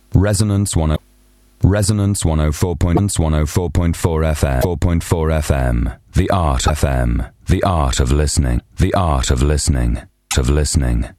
Resonance 104.4 FM 4.4 FM. The Art FM. The art of listening. The art of listening. Of listening.